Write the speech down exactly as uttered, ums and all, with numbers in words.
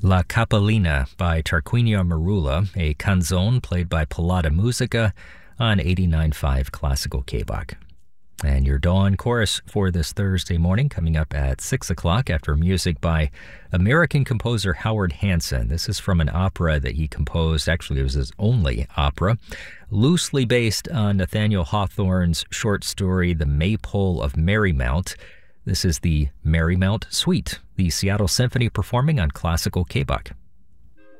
La Capellina by Tarquinio Marula, a canzone played by Palata Musica on eighty-nine point five Classical K-Bach. And your dawn chorus for this Thursday morning coming up at six o'clock after music by American composer Howard Hanson. This is from an opera that he composed. Actually, it was his only opera, loosely based on Nathaniel Hawthorne's short story, The Maypole of Merrymount. This is the Merrymount Suite, the Seattle Symphony performing on Classical K-Bach.